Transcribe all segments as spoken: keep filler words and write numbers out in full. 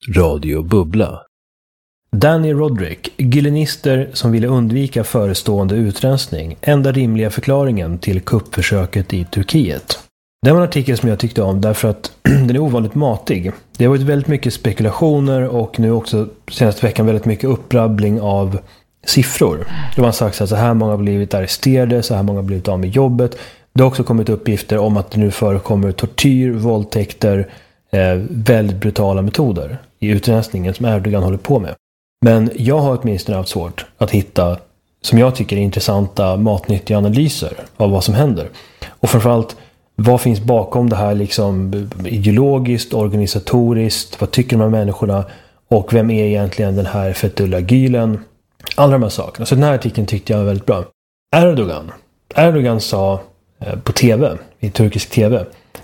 Radio Bubbla. Danny Roderick, gillenister som ville undvika förestående utrensning, enda rimliga förklaringen till kuppförsöket i Turkiet. Det var en artikel som jag tyckte om därför att den är ovanligt matig. Det har varit väldigt mycket spekulationer och nu också senaste veckan väldigt mycket upprabbling av siffror. Det var sagt att så här många har blivit arresterade, så här många har blivit av med jobbet. Det har också kommit uppgifter om att det nu förekommer tortyr, våldtäkter, eh, väldigt brutala metoder i utrensningen som Erdogan håller på med. Men jag har åtminstone haft svårt att hitta, som jag tycker, intressanta matnyttiga analyser av vad som händer. Och framförallt, vad finns bakom det här liksom ideologiskt, organisatoriskt? Vad tycker de här människorna? Och vem är egentligen den här Fethullah Gülen? Alla de här sakerna. Så den här artikeln tyckte jag var väldigt bra. Erdogan. Erdogan sa på tv, i turkisk tv,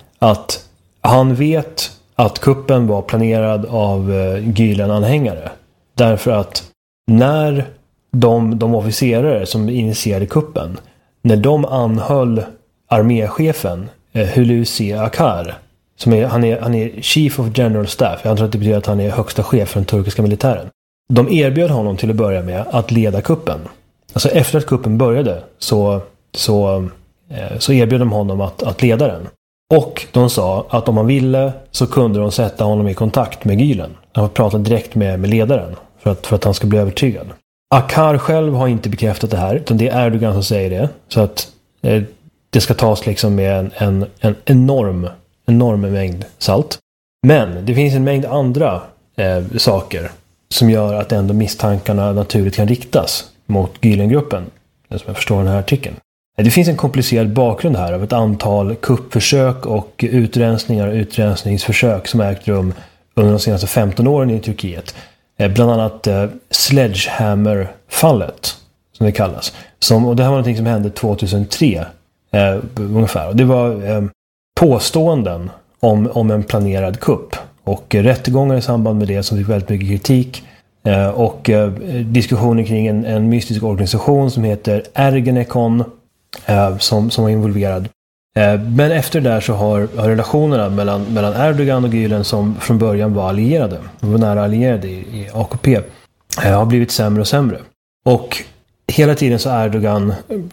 att han vet att kuppen var planerad av Gülen-anhängare. Därför att när de, de officerare som initierade kuppen, när de anhöll arméchefen eh, Hulusi Akar, som är, han, är, han är Chief of General Staff, jag tror att det betyder att han är högsta chef för den turkiska militären. De erbjöd honom till att börja med att leda kuppen. Alltså efter att kuppen började så, så, eh, så erbjöd de honom att, att leda den. Och de sa att om han ville så kunde de sätta honom i kontakt med Gülen. Han pratade direkt med, med ledaren för att, för att han ska bli övertygad. Akar själv har inte bekräftat det här, utan det är Erdogan som säger det. Så att eh, det ska tas liksom med en, en, en enorm, enorm mängd salt. Men det finns en mängd andra eh, saker som gör att ändå misstankarna naturligt kan riktas mot Gülen-gruppen, som jag förstår den här artikeln. Det finns en komplicerad bakgrund här av ett antal kuppförsök och utrensningar och utrensningsförsök som ägt rum under de senaste femton åren i Turkiet. Bland annat eh, Sledgehammer-fallet, som det kallas. Som, och det här var något som hände tjugohundratre eh, ungefär. Och det var eh, påståenden om, om en planerad kupp. Och eh, rättegångar i samband med det som fick väldigt mycket kritik. Eh, och eh, diskussioner kring en, en mystisk organisation som heter Ergenekon. Eh, som, som var involverad. Eh, men efter det där så har, har relationerna mellan, mellan Erdogan och Gülen, som från början var allierade, de var nära allierade i, i A K P, eh, har blivit sämre och sämre. Och hela tiden så har Erdogan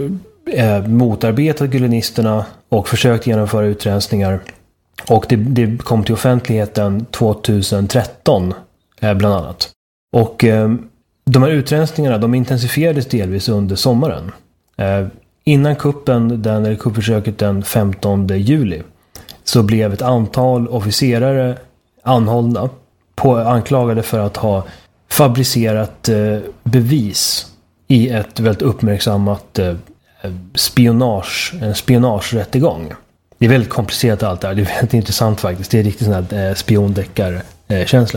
eh, motarbetat gülenisterna och försökt genomföra utrensningar. Och det, det kom till offentligheten tjugotretton eh, bland annat. Och eh, de här utrensningarna, de intensifierades delvis under sommaren. Eh, Innan kuppen, den, eller kuppförsöket den femtonde juli, så blev ett antal officerare anhållna, på, anklagade för att ha fabricerat eh, bevis i ett väldigt uppmärksammat eh, spionage, en spionagerättegång. Det är väldigt komplicerat allt det här. Det är väldigt intressant faktiskt. Det är riktigt sån här eh, spiondeckarkänsla.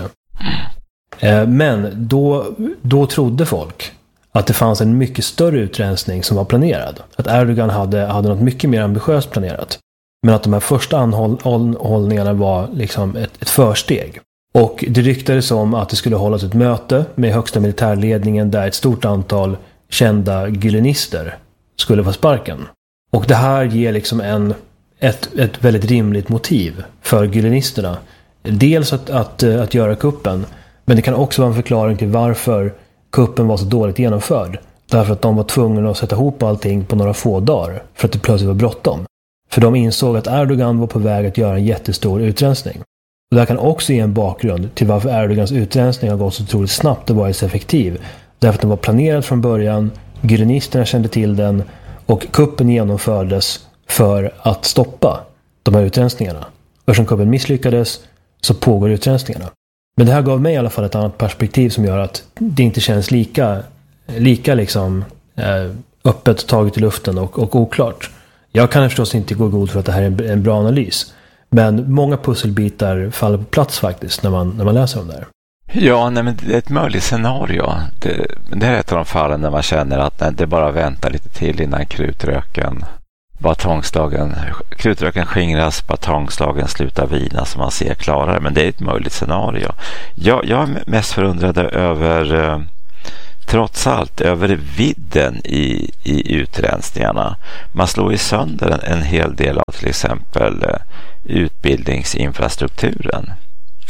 Eh, men då, då trodde folk att det fanns en mycket större utrensning som var planerad. Att Erdogan hade, hade något mycket mer ambitiöst planerat. Men att de här första anhållningarna var liksom ett, ett försteg. Och det ryktades om att det skulle hållas ett möte med högsta militärledningen där ett stort antal kända gylenister skulle få sparken. Och det här ger liksom en, ett, ett väldigt rimligt motiv för gylenisterna. Dels att, att, att göra kuppen, men det kan också vara en förklaring till varför kuppen var så dåligt genomförd. Därför att de var tvungna att sätta ihop allting på några få dagar för att det plötsligt var bråttom. För de insåg att Erdogan var på väg att göra en jättestor utrensning. Och det här kan också ge en bakgrund till varför Erdogans utrensning har gått så otroligt snabbt och varit så effektiv. Därför att den var planerad från början, gylenisterna kände till den och kuppen genomfördes för att stoppa de här utrensningarna. Och eftersom kuppen misslyckades så pågår utrensningarna. Men det här gav mig i alla fall ett annat perspektiv som gör att det inte känns lika, lika liksom, eh, öppet, taget i luften och, och oklart. Jag kan förstås inte gå god för att det här är en, en bra analys. Men många pusselbitar faller på plats faktiskt när man, när man läser om det här. Ja, nej, men det är ett möjligt scenario. Det, det är ett av de fallen när man känner att nej, det bara väntar lite till innan krutröken batongslagen, krutröken skingras, batongslagen slutar vina så man ser klarare. Men det är ett möjligt scenario. Jag, jag är mest förundrad över eh, trots allt över vidden i, i utrensningarna. Man slår ju sönder en, en hel del av till exempel eh, utbildningsinfrastrukturen.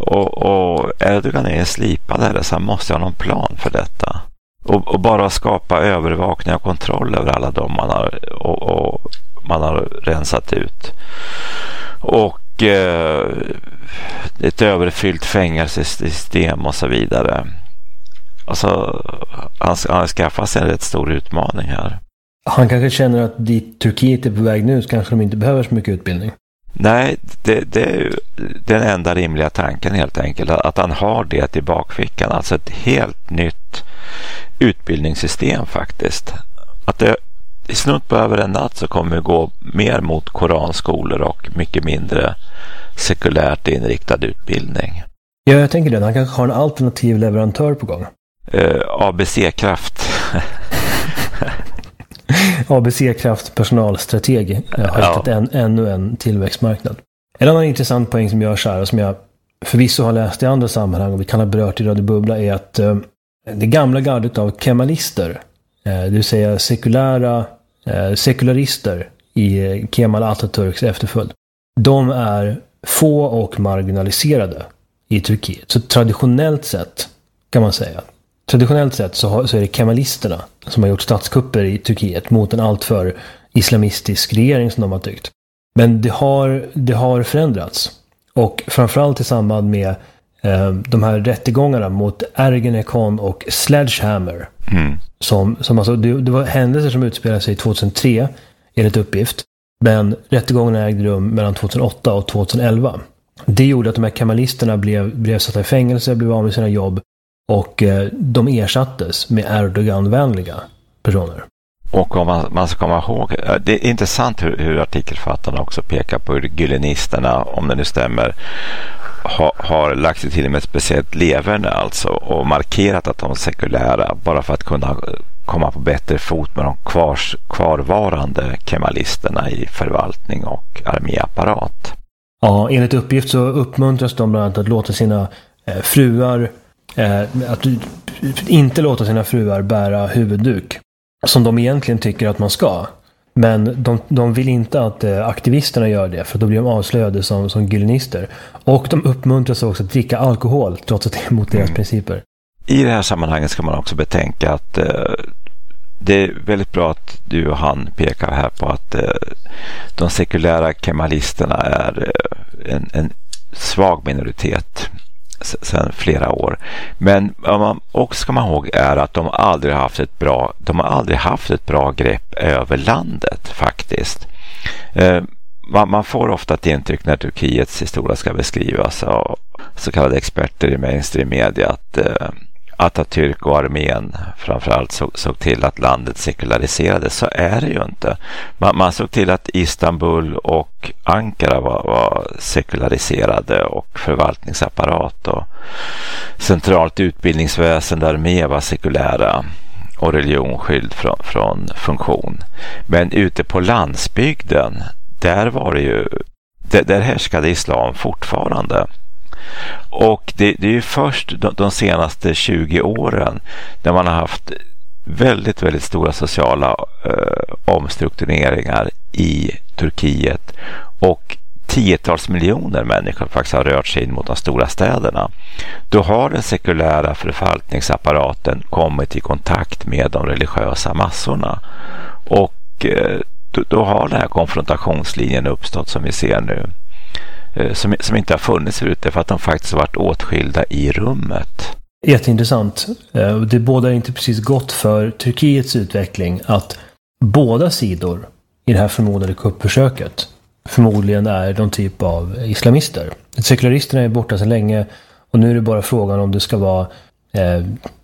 Och, och Erdogan är slipad här, så han måste ha någon plan för detta. Och, och bara skapa övervakning och kontroll över alla dem man har, och, och man har rensat ut. Och eh, ett överfyllt fängelsesystem och så vidare. Alltså, han, han skaffar sig en rätt stor utmaning här. Han kanske känner att dit Turkiet är på väg nu så kanske de inte behöver så mycket utbildning. Nej, det, det är ju den enda rimliga tanken helt enkelt. Att han har det i bakfickan. Alltså ett helt nytt utbildningssystem faktiskt. Att det i snutt på över en natt så kommer vi gå mer mot koranskolor och mycket mindre sekulärt inriktad utbildning. Ja, jag tänker det. Han kanske har en alternativ leverantör på gång. Uh, A B C-kraft. A B C-kraft personalstrateg har ja. hittat en, ännu en tillväxtmarknad. En annan intressant poäng som görs här och som jag förvisso har läst i andra sammanhang och vi kan ha berört i Radio Bubbla är att uh, det gamla gardet av kemalister, uh, det vill säga sekulära uh, sekularister i uh, Kemal Atatürks efterföljd, de är få och marginaliserade i Turkiet. Så traditionellt sett kan man säga Traditionellt sett så, har, så är det kemalisterna som har gjort statskupper i Turkiet mot en alltför islamistisk regering som de har tyckt. Men det har, det har förändrats. Och framförallt i samband med eh, de här rättegångarna mot Ergenekon och Sledgehammer. Mm. Som, som alltså, det, det var händelser som utspelade sig tjugohundratre enligt uppgift. Men rättegångarna ägde rum mellan tjugohundraåtta och tjugohundraelva. Det gjorde att de här kemalisterna blev, blev satta i fängelse, blev av med sina jobb. Och eh, de ersattes med Erdogan-vänliga personer. Och om man, man ska komma ihåg, det är intressant hur, hur artikelförfattarna också pekar på hur gülenisterna, om det nu stämmer, ha, har lagt sig till med ett speciellt leverne alltså och markerat att de är sekulära bara för att kunna komma på bättre fot med de kvars, kvarvarande kemalisterna i förvaltning och arméapparat. Ja, enligt uppgift så uppmuntras de bland annat att låta sina eh, fruar Eh, att inte låta sina fruar bära huvudduk som de egentligen tycker att man ska. Men de, de vill inte att eh, aktivisterna gör det, för då blir de avslöjade som, som gylenister. Och de uppmuntras också att dricka alkohol trots att det är mot deras mm. principer. I det här sammanhanget ska man också betänka att eh, det är väldigt bra att du och han pekar här på att eh, de sekulära kemalisterna är eh, en, en svag minoritet sedan flera år. Men vad man också ska man ihåg är att de aldrig haft ett bra de har aldrig haft ett bra grepp över landet faktiskt. Eh, man, man får ofta ett intryck när Turkiets historia ska beskrivas av så kallade experter i mainstream media att eh, Atatürk och armén framförallt såg, såg till att landet sekulariserades. Så är det ju inte. Man, man såg till att Istanbul och Ankara var, var sekulariserade och förvaltningsapparat och centralt utbildningsväsende, armé var sekulära och religion skild från, från funktion. Men ute på landsbygden, där var det ju där, där härskade islam fortfarande. Och det, det är ju först de, de senaste tjugo åren där man har haft väldigt, väldigt stora sociala eh, omstruktureringar i Turkiet och tiotals miljoner människor faktiskt har rört sig in mot de stora städerna. Då har den sekulära förvaltningsapparaten kommit i kontakt med de religiösa massorna och eh, då, då har den här konfrontationslinjen uppstått som vi ser nu. Som, som inte har funnits ute för att de faktiskt har varit åtskilda i rummet. Jätteintressant. Det bådar inte precis gott för Turkiets utveckling att båda sidor i det här förmodade kuppförsöket förmodligen är de typ av islamister. Sekularisterna är borta så länge och nu är det bara frågan om det ska vara eh,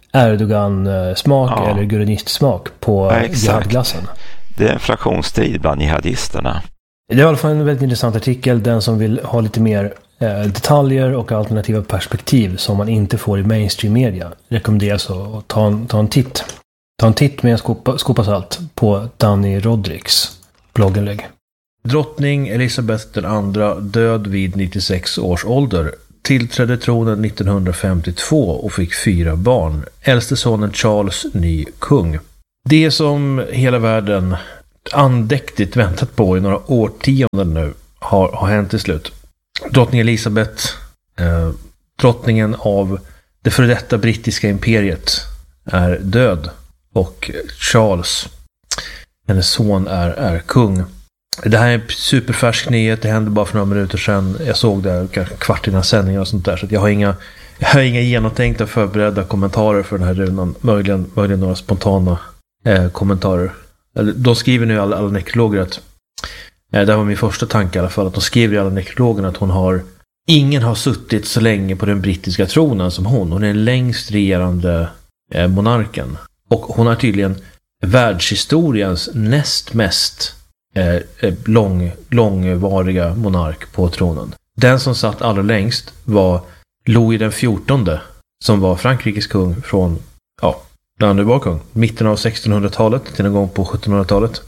Erdogan-smak ja. eller Gülenist-smak på ja, jihadglassen. Det är en fraktionsstrid bland jihadisterna. Det är i alla fall en väldigt intressant artikel. Den som vill ha lite mer eh, detaljer och alternativa perspektiv som man inte får i mainstream media rekommenderas att ta en, ta en titt. Ta en titt med en skopa, skopa salt på Danny Rodriks blogginlägg. Drottning Elisabeth den andra, död vid nittiosex års ålder, tillträdde tronen nittonhundrafemtiotvå och fick fyra barn. Äldste sonen Charles, ny kung. Det som hela världen andäktigt väntat på i några årtionden nu har, har hänt till slut. Drottning Elisabeth eh, drottningen av det för detta brittiska imperiet är död. Och Charles, hennes son, är, är kung. Det här är en superfärsk nyhet. Det hände bara för några minuter sedan. Jag såg det kanske kvart innan sändningen och sånt där. Så jag har inga, jag har inga genomtänkta förberedda kommentarer för den här runan. Möjligen, möjligen några spontana eh, kommentarer. Eller, de skriver nu alla, alla nekrologer att eh, det var min första tanke i alla fall. Att de skriver i alla nekrologerna att hon har ingen har suttit så länge på den brittiska tronen som hon. Hon är den längst regerande eh, monarken. Och hon har tydligen världshistoriens näst mest eh, lång, långvariga monark på tronen. Den som satt allra längst var Louis den fjortonde, som var Frankrikes kung från, ja, när han nu var kung, mitten av sextonhundratalet till en gång på sjuttonhundratalet.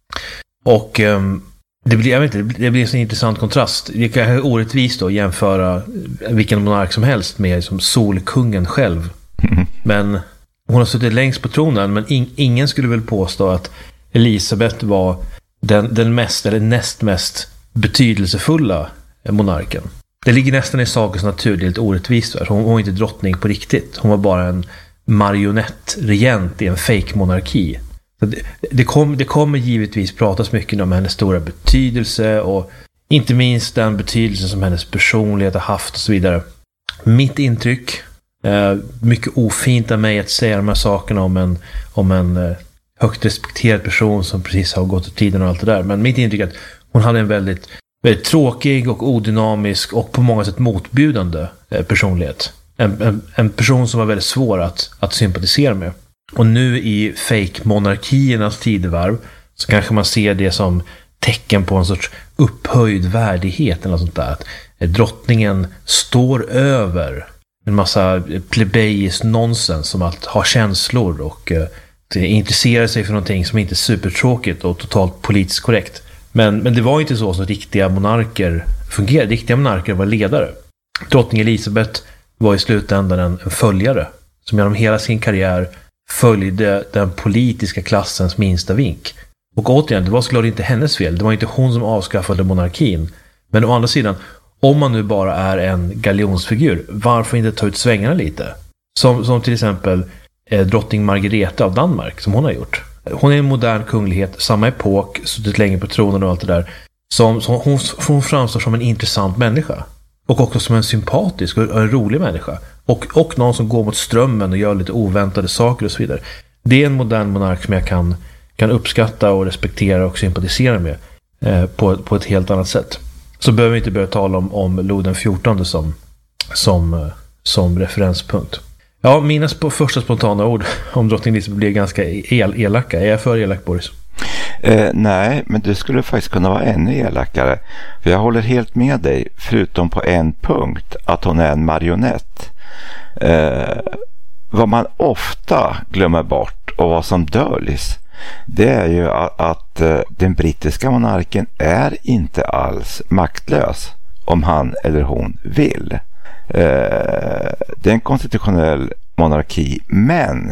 Och eh, det blir, jag vet inte, det blir en sån intressant kontrast. Det kan orättvist då jämföra vilken monark som helst med som solkungen själv. Mm. Men hon har suttit längst på tronen, men in, ingen skulle väl påstå att Elisabeth var den, den mest eller näst mest betydelsefulla monarken. Det ligger nästan i sakens natur, det är lite orättvist. Hon, hon var inte drottning på riktigt. Hon var bara en marionettregent i en fake-monarki. Så det, det, kom, det kommer givetvis pratas mycket om hennes stora betydelse och inte minst den betydelse som hennes personlighet har haft och så vidare. Mitt intryck, eh, mycket ofint av mig att säga de här sakerna om en, om en eh, högt respekterad person som precis har gått i tiden och allt det där. Men mitt intryck är att hon hade en väldigt, väldigt tråkig och odynamisk och på många sätt motbjudande eh, personlighet. En, en, en person som var väldigt svår att, att sympatisera med. Och nu i fake-monarkiernas tidevarv så kanske man ser det som tecken på en sorts upphöjd värdighet eller något sånt där. Att drottningen står över en massa plebejiskt nonsens som att ha känslor och eh, intressera sig för någonting som inte är supertråkigt och totalt politiskt korrekt. Men, men det var inte så som riktiga monarker fungerade. Riktiga monarker var ledare. Drottning Elisabeth var i slutändan en, en följare som genom hela sin karriär följde den politiska klassens minsta vink. Och återigen, det var såklart inte hennes fel. Det var inte hon som avskaffade monarkin. Men å andra sidan, om man nu bara är en galjonsfigur, varför inte ta ut svängarna lite? Som, som till exempel eh, drottning Margareta av Danmark, som hon har gjort. Hon är en modern kunglighet, samma epok, suttit länge på tronen och allt det där. Som, som, hon, hon framstår som en intressant människa. Och också som en sympatisk och en rolig människa. Och, och någon som går mot strömmen och gör lite oväntade saker och så vidare. Det är en modern monark som jag kan, kan uppskatta och respektera och sympatisera med eh, på, på ett helt annat sätt. Så behöver vi inte börja tala om, om Louis den fjortonde som, som, som referenspunkt. Ja, mina sp- första spontana ord om drottning Elisabeth blir ganska el- elaka. Är jag för elak, Boris? Eh, nej, men du skulle faktiskt kunna vara ännu elakare. För jag håller helt med dig, förutom på en punkt, att hon är en marionett. Eh, vad man ofta glömmer bort och vad som döljs, det är ju att, att eh, den brittiska monarken är inte alls maktlös om han eller hon vill. Eh, det är en konstitutionell monarki, men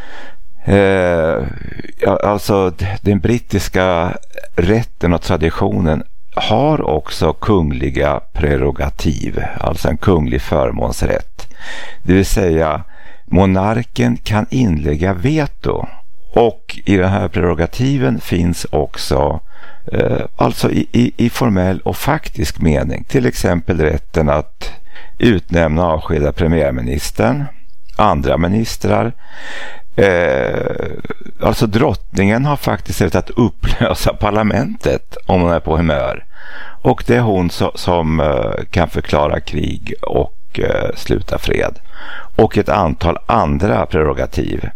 eh, alltså den brittiska rätten och traditionen har också kungliga prerogativ, alltså en kunglig förmånsrätt. Det vill säga monarken kan inlägga veto, och i den här prerogativen finns också eh, alltså i, i, i formell och faktisk mening till exempel rätten att utnämna och avskeda premiärministern, andra ministrar. Eh, alltså drottningen har faktiskt rätt att upplösa parlamentet om hon är på humör. Och det är hon so- som eh, kan förklara krig och eh, sluta fred. Och ett antal andra prerogativ.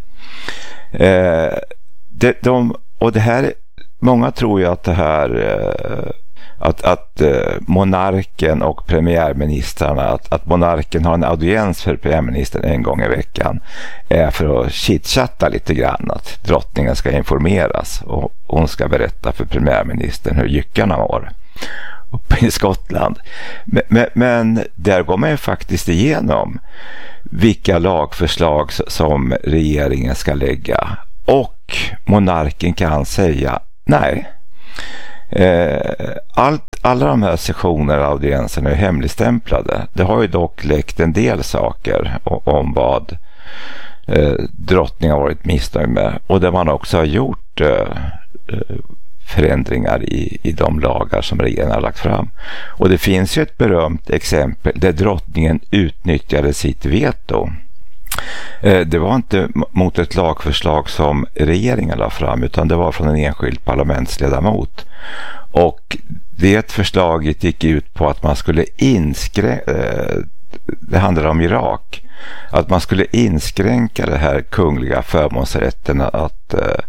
Eh, det, de, och det här, många tror ju att det här eh, att, att eh, monarken och premiärministrarna, att, att monarken har en audiens för premiärministern en gång i veckan är för att chitchatta lite grann, att drottningen ska informeras och hon ska berätta för premiärministern hur jyckarna var uppe i Skottland. Men, men, men där går man ju faktiskt igenom vilka lagförslag som regeringen ska lägga, och monarken kan säga nej. Eh, allt, alla de här sessionerna och audienserna är hemligstämplade. Det har ju dock läckt en del saker om vad eh, drottningen har varit missnöjd med. Och där man också har gjort eh, förändringar i, i de lagar som regeringen har lagt fram. Och det finns ju ett berömt exempel där drottningen utnyttjade sitt veto. Eh, det var inte mot ett lagförslag som regeringen la fram, utan det var från en enskild parlamentsledamot. Och det förslaget gick ut på att man skulle inskränka, eh, det handlar om Irak, att man skulle inskränka det här kungliga förmånsrätten att eh,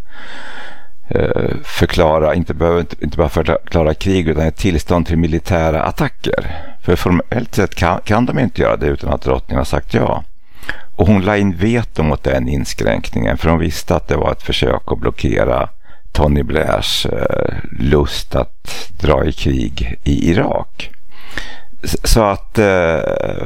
förklara, inte, behöver, inte, inte bara förklara krig utan ett tillstånd till militära attacker. För formellt sett kan, kan de inte göra det utan att drottningen har sagt ja. Och hon la in veto mot den inskränkningen, för hon visste att det var ett försök att blockera Tony Blairs eh, lust att dra i krig i Irak. Så att eh,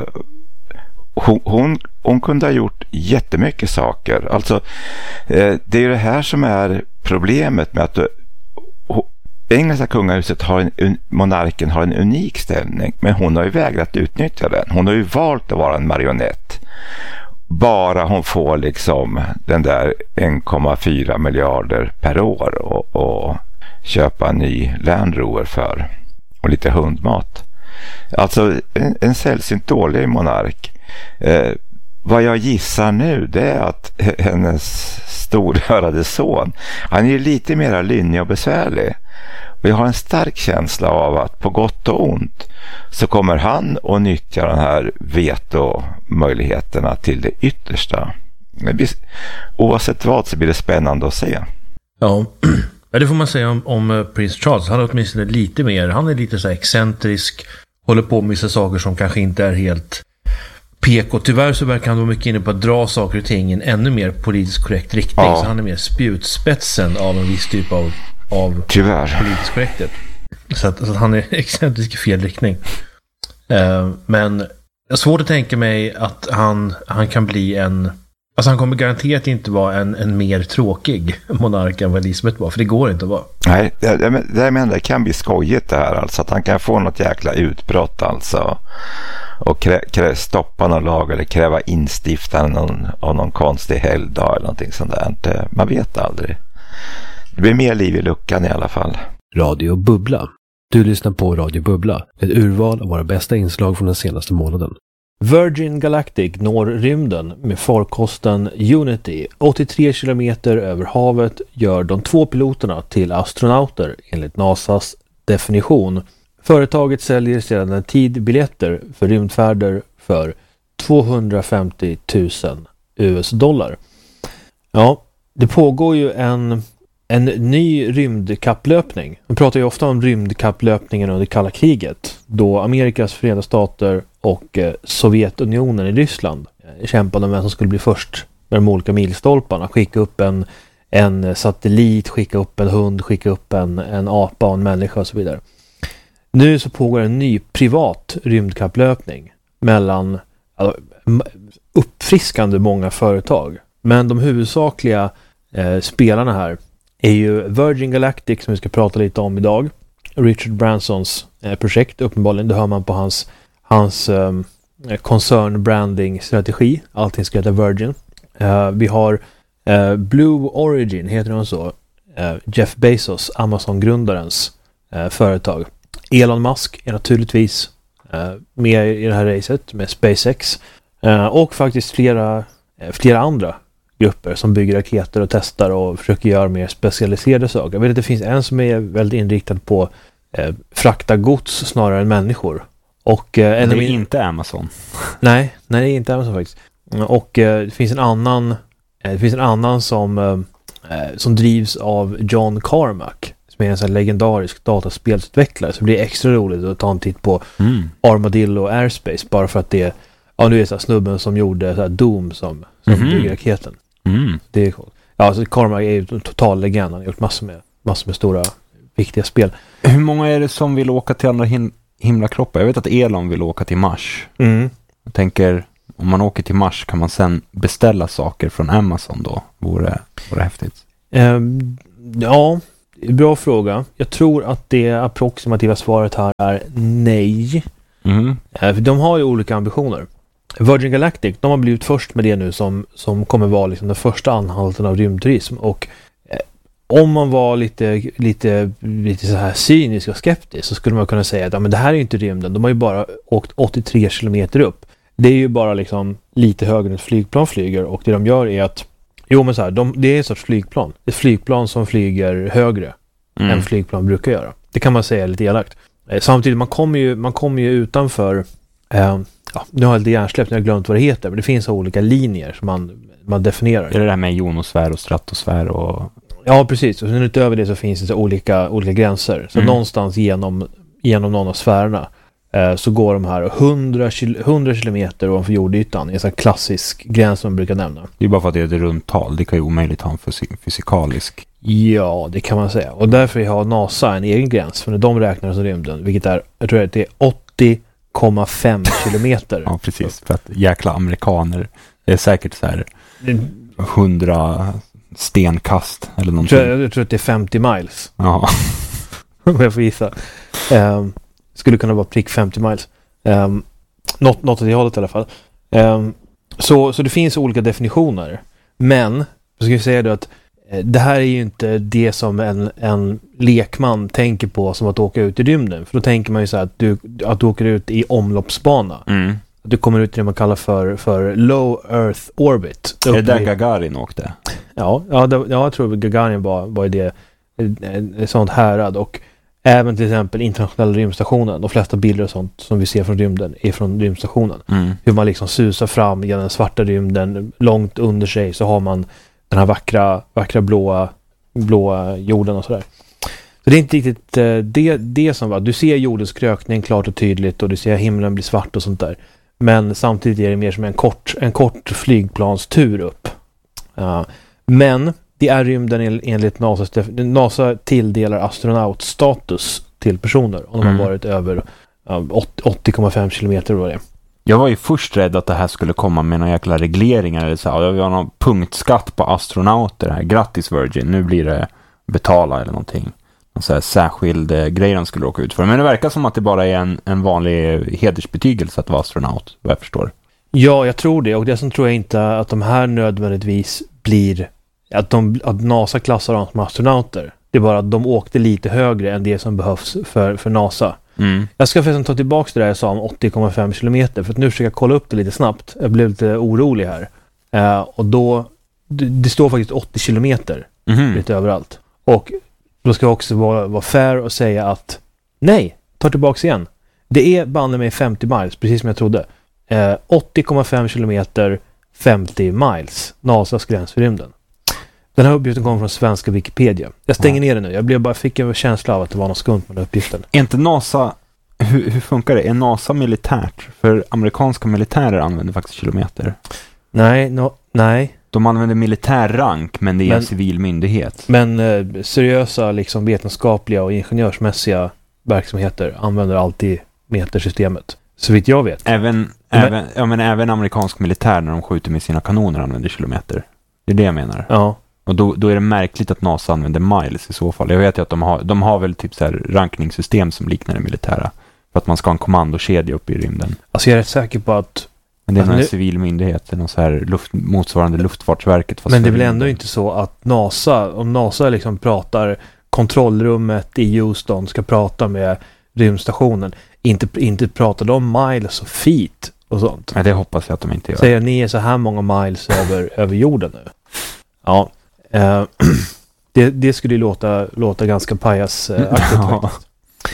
hon, hon, hon kunde ha gjort jättemycket saker. Alltså eh, det är ju det här som är problemet med att uh, engelska kungahuset har en, un, monarken har en unik ställning, men hon har ju vägrat utnyttja den. Hon har ju valt att vara en marionett. Bara hon får liksom den där en komma fyra miljarder per år och, och köpa en ny Land Rover för och lite hundmat. Alltså en, en sällsynt dålig monark. Eh, vad jag gissar nu, det är att hennes storhörade son, han är ju lite mer lynnig och besvärlig. Och jag har en stark känsla av att på gott och ont så kommer han att nyttja den här vetomöjligheterna till det yttersta. Oavsett vad så blir det spännande att se. Ja, det får man säga om, om prins Charles. Han är åtminstone lite mer, han är lite så här excentrisk, håller på med vissa saker som kanske inte är helt P K. Tyvärr så verkar han vara mycket inne på att dra saker och ting i en ännu mer politiskt korrekt riktning. Ja. Så han är mer spjutspetsen av en viss typ av, av politisk korrekthet. Så att, så att han är excentrisk i fel riktning. Uh, men det är svårt att tänka mig att han, han kan bli en... Alltså han kommer garanterat inte vara en, en mer tråkig monark än vad Elisabeth var, för det går inte att vara. Nej, det, det, det, menar, det kan bli skojigt det här, alltså att han kan få något jäkla utbrott alltså, och krä, krä, stoppa någon lag eller kräva instiftan av någon, av någon konstig helgdag eller någonting sånt där. Man vet aldrig. Det blir mer liv i luckan i alla fall. Radio Bubbla. Du lyssnar på Radio Bubbla, ett urval av våra bästa inslag från den senaste månaden. Virgin Galactic når rymden med farkosten Unity. åttiotre kilometer över havet gör de två piloterna till astronauter enligt NASAs definition. Företaget säljer sedan en tid biljetter för rymdfärder för tvåhundrafemtio tusen U S dollar. Ja, det pågår ju en, en ny rymdkapplöpning. Man pratar ju ofta om rymdkapplöpningen under kalla kriget, då Amerikas Förenta Stater och eh, Sovjetunionen i Ryssland eh, kämpade om vem som skulle bli först med de olika milstolparna. Skicka upp en, en satellit, skicka upp en hund, skicka upp en, en apa och en människa och så vidare. Nu så pågår en ny privat rymdkapplöpning mellan alltså, uppfriskande många företag. Men de huvudsakliga eh, spelarna här är ju Virgin Galactic, som vi ska prata lite om idag. Richard Bransons eh, projekt, uppenbarligen. Det hör man på hans, hans eh, koncernbranding-strategi. Allting ska heta Virgin. Eh, vi har eh, Blue Origin, heter de så. Eh, Jeff Bezos, Amazon-grundarens eh, företag. Elon Musk är naturligtvis eh, med i det här racet med SpaceX. Eh, och faktiskt flera, eh, flera andra grupper som bygger raketer och testar och försöker göra mer specialiserade saker. Jag vet att det finns en som är väldigt inriktad på eh, frakta gods snarare än människor. Och, eh, det är min... inte Amazon. Nej, nej, det är inte Amazon faktiskt. Och eh, det finns en annan eh, det finns en annan som eh, som drivs av John Carmack, som är en sån här legendarisk dataspelsutvecklare. Så det blir extra roligt att ta en titt på mm. Armadillo Airspace, bara för att det är, ja, nu är det så här snubben som gjorde så här Doom som, som mm-hmm. bygger raketen. Mm. Det är coolt. Ja, alltså Carmack är ju en total legend. Han har gjort massor med, massor med stora, viktiga spel. Hur många är det som vill åka till andra him- himlakroppar? Jag vet att Elon vill åka till Mars. Mm. Jag tänker, om man åker till Mars kan man sen beställa saker från Amazon då. Vore, vore häftigt. Um, ja, bra fråga. Jag tror att det approximativa svaret här är nej. Mm. För de har ju olika ambitioner. Virgin Galactic, de har blivit först med det nu som, som kommer vara liksom den första anhalten av rymdturism. Och eh, om man var lite, lite, lite så här cynisk och skeptisk så skulle man kunna säga att ja, men det här är ju inte rymden. De har ju bara åkt åttiotre kilometer upp. Det är ju bara liksom lite högre än ett flygplan flyger. Och det de gör är att jo men så här, de, det är ett sorts flygplan. Ett flygplan som flyger högre mm. än flygplan brukar göra. Det kan man säga lite elakt. Eh, samtidigt, man kommer ju, man kommer ju utanför eh, ja, nu har jag lite hjärnsläpp, jag har glömt vad det heter, men det finns olika linjer som man, man definierar. Är det där med ionosfär och stratosfär och... Ja, precis. Och sen utöver det så finns det så olika, olika gränser. Så mm. någonstans genom, genom någon av sfärerna eh, så går de här hundra, hundra kilometer ovanför jordytan. En sån här klassisk gräns som man brukar nämna. Det är bara för att det är ett runt tal. Det kan ju omöjligt ha en fysik- fysikalisk... Ja, det kan man säga. Och därför har NASA en egen gräns. För när de räknar som rymden, vilket är, jag tror att det är åttio komma fem kilometer. Ja, precis. För att jäkla amerikaner. Det är säkert så här hundra stenkast eller någonting. Jag tror, jag tror att det är femtio miles. Ja. Om jag får gissa. Um, skulle kunna vara prick femtio miles. Um, något, något åt det hållet i alla fall. Um, så, så det finns olika definitioner. Men, jag ska säga det att det här är ju inte det som en, en lekman tänker på som att åka ut i rymden. För då tänker man ju så här att du, att du åker ut i omloppsbana. Mm. Att du kommer ut i det man kallar för, för low earth orbit. Är det där Gagarin åkte? Ja, ja, det, ja jag tror Gagarin var, var i det ett sånt härad. Och även till exempel internationella rymdstationen. De flesta bilder och sånt som vi ser från rymden är från rymdstationen. Mm. Hur man liksom susar fram genom den svarta rymden. Långt under sig så har man den här vackra, vackra blåa, blåa jorden och sådär. Så det är inte riktigt uh, det, det som var. Du ser jordens krökning klart och tydligt och du ser himlen bli svart och sånt där. Men samtidigt är det mer som en kort, en kort flygplanstur upp. Uh, men det är rymden enligt NASA. NASA tilldelar astronautstatus till personer om de mm. har varit över uh, åttio komma fem kilometer vad det är. Jag var ju först rädd att det här skulle komma med några jäkla regleringar eller så här. Jag vill ha någon punktskatt på astronauter här. Grattis Virgin, nu blir det betala eller någonting. Någon så här särskild eh, grej de skulle åka ut för. Men det verkar som att det bara är en, en vanlig hedersbetygelse att vara astronaut, vad jag förstår. Ja, jag tror det. Och det som tror jag inte att de här nödvändigtvis blir att, de, att NASA klassar dem som astronauter. Det är bara att de åkte lite högre än det som behövs för, för NASA. Mm. Jag ska förresten ta tillbaka det där jag sa om åttio komma fem kilometer för att nu försöker jag kolla upp det lite snabbt. Jag blev lite orolig här. Uh, och då det, det står faktiskt åttio kilometer mm. lite överallt. Och då ska jag också vara, vara fair och säga att nej, ta tillbaka igen. Det är bandet med femtio miles, precis som jag trodde. Uh, åttio komma fem kilometer, femtio miles. NASAs gräns för rymden. Den här uppgiften kommer från svenska Wikipedia. Jag stänger ja. ner den nu. Jag blev bara, fick en känsla av att det var något skumt med den uppgiften. Är inte NASA... Hur, hur funkar det? Är NASA militärt? För amerikanska militärer använder faktiskt kilometer. Nej, no, nej. De använder militärrank, men det är men, en civil myndighet. Men eh, seriösa, liksom vetenskapliga och ingenjörsmässiga verksamheter använder alltid metersystemet. Så vitt jag vet. Även, men, även, ja, men även amerikansk militär när de skjuter med sina kanoner använder kilometer. Det är det jag menar. Ja. Och då, då är det märkligt att NASA använder miles i så fall. Jag vet ju att de har, de har väl typ så här rankningssystem som liknar det militära. För att man ska ha en kommandokedja uppe i rymden. Alltså jag är rätt säker på att... Men det är alltså någon nu, civil myndighet. Någon så här luft, motsvarande Luftfartsverket. Fast men det är väl ändå inte så att NASA, om NASA liksom pratar kontrollrummet i Houston ska prata med rymdstationen. Inte, inte pratar de miles och feet och sånt. Nej, det hoppas jag att de inte gör. Säger ni är så här många miles över, över jorden nu. Ja, eh, det, det skulle ju låta, låta ganska pajasaktigt ja. faktiskt.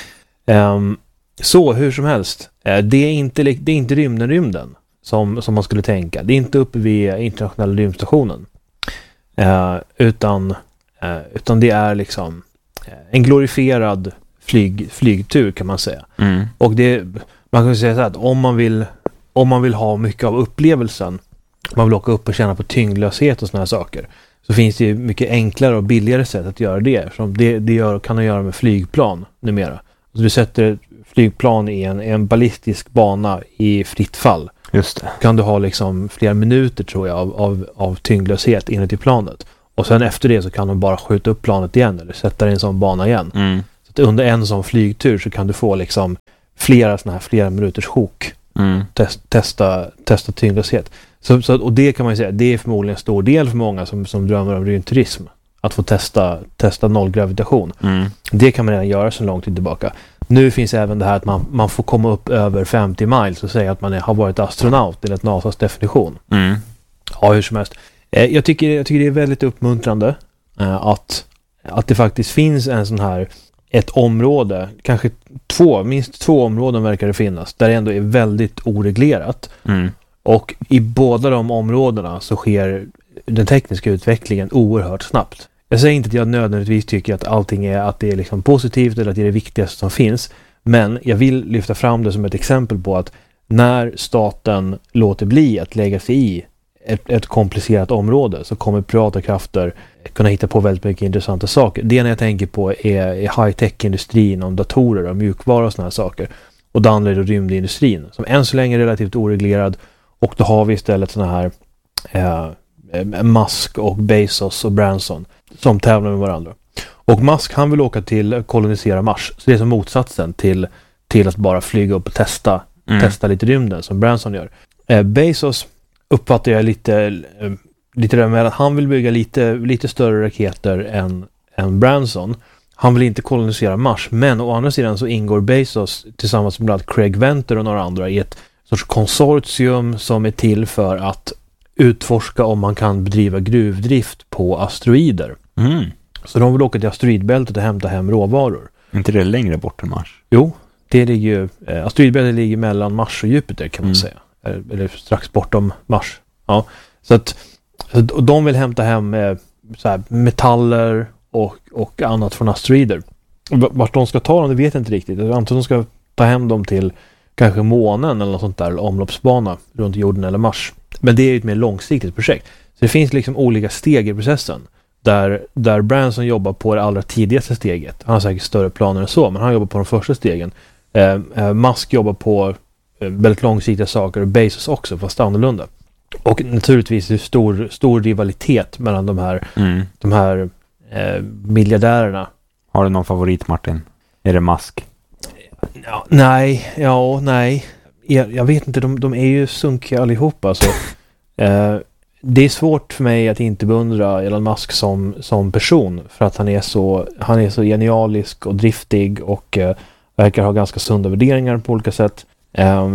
Um, så, hur som helst. Eh, det, är inte, det är inte rymden rymden som, som man skulle tänka. Det är inte uppe vid internationella rymdstationen. Eh, utan, eh, utan det är liksom en glorifierad flyg, flygtur kan man säga. Mm. Och det, man kan säga så här att om man vill, om man vill ha mycket av upplevelsen, man vill åka upp och känna på tyngdlöshet och såna här saker, så finns det ju mycket enklare och billigare sätt att göra det. Som det, det gör, kan man göra med flygplan numera. Så du sätter flygplan i en, en ballistisk bana i fritt fall. Just det. Kan du ha liksom flera minuter tror jag av, av, av tyngdlöshet inuti planet. Och sen efter det så kan de bara skjuta upp planet igen eller sätta det i en sån bana igen. Mm. Så att under en sån flygtur så kan du få liksom flera såna här flera minuters sjok. Mm. Test, testa, testa tyngdlöshet. Så, så, och det kan man ju säga, det är förmodligen en stor del för många som, som drömmer om rymdturism. Att få testa, testa nollgravitation. Mm. Det kan man redan göra så lång tid tillbaka. Nu finns även det här att man, man får komma upp över femtio miles och säga att man är, har varit astronaut enligt NASAs definition. Mm. Ja, hur som helst. Eh, jag, tycker, jag tycker det är väldigt uppmuntrande eh, att, att det faktiskt finns en sån här ett område, kanske två, minst två områden verkar det finnas, där det ändå är väldigt oreglerat. Mm. Och i båda de områdena så sker den tekniska utvecklingen oerhört snabbt. Jag säger inte att jag nödvändigtvis tycker att allting är, att det är liksom positivt eller att det är det viktigaste som finns. Men jag vill lyfta fram det som ett exempel på att när staten låter bli att lägga sig i ett, ett komplicerat område så kommer privata krafter kunna hitta på väldigt mycket intressanta saker. Det jag tänker på är, är high-tech-industrin om datorer och mjukvara och såna här saker. Och det andra är rymdindustrin som än så länge är relativt oreglerad. Och då har vi istället såna här eh, Musk och Bezos och Branson som tävlar med varandra. Och Musk han vill åka till kolonisera Mars. Så det är som motsatsen till, till att bara flyga upp och testa, mm. testa lite rymden som Branson gör. Eh, Bezos uppfattar jag lite, eh, lite där med att han vill bygga lite, lite större raketer än, än Branson. Han vill inte kolonisera Mars, men å andra sidan så ingår Bezos tillsammans med bland annat Craig Venter och några andra i ett sorts konsortium som är till för att utforska om man kan bedriva gruvdrift på asteroider. Mm. Så de vill åka till asteroidbältet och hämta hem råvaror. Inte det längre bort än Mars? Jo, det ligger ju, eh, asteroidbältet ligger mellan Mars och Jupiter kan man mm. säga. Eller, eller strax bortom Mars. Ja. Så att så, och de vill hämta hem eh, så här, metaller och, och annat från asteroider. Vart de ska ta dem, det vet jag inte riktigt. Jag antar att de ska ta hem dem till kanske månen eller något sånt där, eller omloppsbana runt jorden eller Mars. Men det är ju ett mer långsiktigt projekt. Så det finns liksom olika steg i processen. Där, där Branson jobbar på det allra tidigaste steget. Han har säkert större planer än så, men han jobbar på de första stegen. Eh, eh, Musk jobbar på eh, väldigt långsiktiga saker och Bezos också, fast annorlunda. Och naturligtvis är det stor, stor rivalitet mellan de här, mm. de här eh, miljardärerna. Har du någon favorit, Martin? Är det Musk? Ja, nej, ja, nej. Jag, jag vet inte, de, de är ju sunkiga allihopa. Alltså. eh, det är svårt för mig att inte beundra Elon Musk som, som person. För att han är så, han är så genialisk och driftig och eh, verkar ha ganska sunda värderingar på olika sätt. Eh,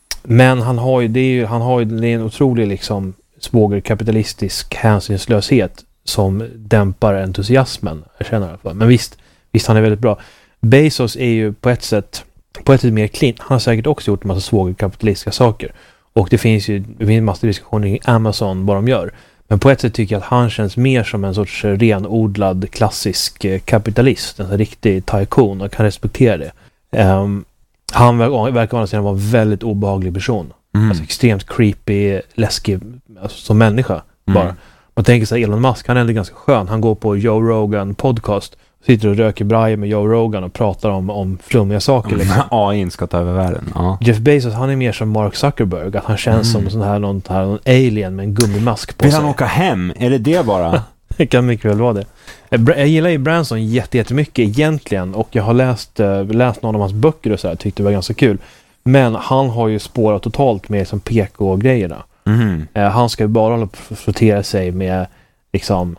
men han har ju, det är ju, han har ju det är en otrolig liksom svågerkapitalistisk hänsynslöshet som dämpar entusiasmen. Jag känner i alla fall. Men visst, visst han är väldigt bra. Bezos är ju på ett sätt på ett sätt mer clean. Han har säkert också gjort en massa svågerkapitalistiska saker. Och det finns ju det finns en massa diskussioner i Amazon vad de gör. Men på ett sätt tycker jag att han känns mer som en sorts renodlad klassisk kapitalist. En riktig tycoon och kan respektera det. Um, han verkar vara en väldigt obehaglig person. Mm. Alltså extremt creepy, läskig alltså, som människa. Mm. Bara. Man tänker sig Elon Musk, han är ändå ganska skön. Han går på Joe Rogan podcast. Sitter och röker brajer med Joe Rogan och pratar om, om flummiga saker. Liksom. A I ska ta över världen. Ja. Jeff Bezos, han är mer som Mark Zuckerberg. Att han känns mm. som sån här, någon, här, någon alien med en gummimask på Vill sig. Vill han åka hem? Är det det bara? Det kan mycket väl vara det. Jag gillar ju Branson jättemycket egentligen. Och jag har läst, läst någon av hans böcker och så här. Tyckte det var ganska kul. Men han har ju spårat totalt med som P K-grejerna. Mm. Han ska ju bara hålla på att frottera sig med liksom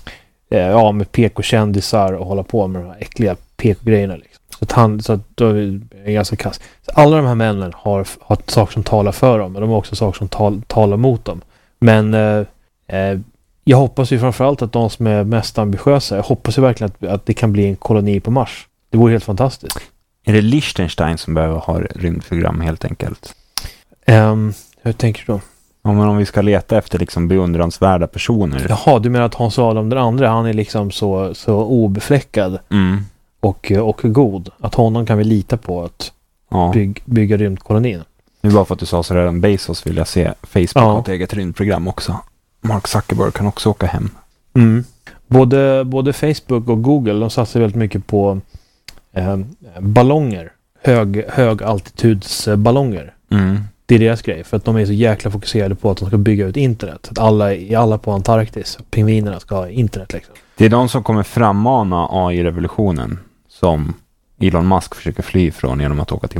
ja, med P K-kändisar och hålla på med de här äckliga P K-grejerna. Liksom. Så att han, så att då är det ganska kass. Så alla de här männen har, har saker som talar för dem, men de har också saker som tal, talar mot dem. Men eh, eh, jag hoppas ju framförallt att de som är mest ambitiösa, jag hoppas ju verkligen att, att det kan bli en koloni på Mars. Det vore helt fantastiskt. Är det Liechtenstein som behöver ha rymdprogram helt enkelt? Um, hur tänker du då? Ja, men om vi ska leta efter liksom beundransvärda personer. Jaha, du menar att Hans Adam den andra, han är liksom så, så obefläckad mm. och, och god. Att honom kan vi lita på att ja. bygg, bygga rymdkolonin. Nu bara för att du sa så redan Bezos vill jag se Facebook ja. ha ett eget rymdprogram också. Mark Zuckerberg kan också åka hem. Mm. Både, både Facebook och Google, de satsar väldigt mycket på eh, ballonger. Hög, högaltitudsballonger. Mm. Det är deras grej. För att de är så jäkla fokuserade på att de ska bygga ut internet. Att alla, alla på Antarktis, pingvinerna, ska ha internet liksom. Det är de som kommer frammana A I-revolutionen som Elon Musk försöker fly från genom att åka till